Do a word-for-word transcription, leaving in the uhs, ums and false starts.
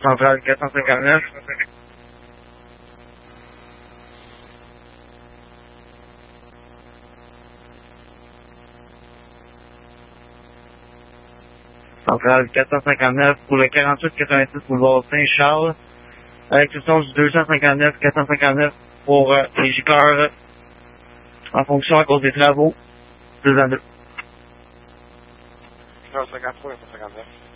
Centrale quatre cent cinquante-neuf. Centrale quatre cent cinquante-neuf pour le quarante-huit quatre-vingt-six boulevard Saint-Charles. Avec l'exception du deux cent cinquante-neuf quatre cent cinquante-neuf pour euh, les gicleurs en fonction à cause des travaux. deux à deux. cinquante-trois quatre cent cinquante-neuf.